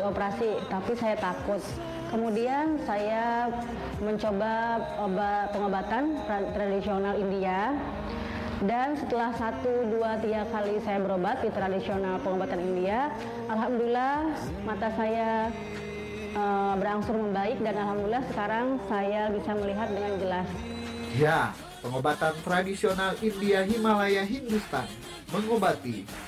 operasi, tapi saya takut. Kemudian saya mencoba pengobatan tradisional India. Dan setelah 1, 2, 3 kali saya berobat di tradisional pengobatan India, alhamdulillah mata saya berangsur membaik dan alhamdulillah sekarang saya bisa melihat dengan jelas. Ya, pengobatan tradisional India Himalaya Hindustan mengobati